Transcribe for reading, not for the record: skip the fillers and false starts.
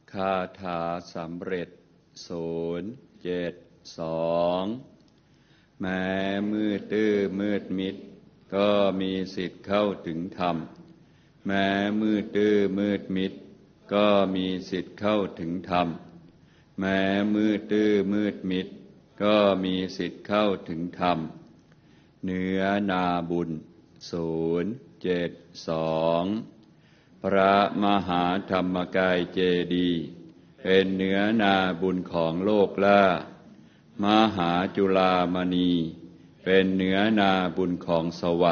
คาถาสำเร็จ072แม้มืดตื้อมืดมิดก็มีสิทธิ์เข้าถึงธรรมแม้มืดตื้อมืดมิดก็มีสิทธิ์เข้าถึงธรรมแม้มืดตื้อมืดมิดก็มีสิทธิ์เข้าถึงธรรมเนื้อนาบุญ072พระมหาธรรมกายเจดีย์เป็นเนื้อนาบุญของโลกล่ามหาจุฬามณีเป็นเนื้อนาบุญของสวรรค์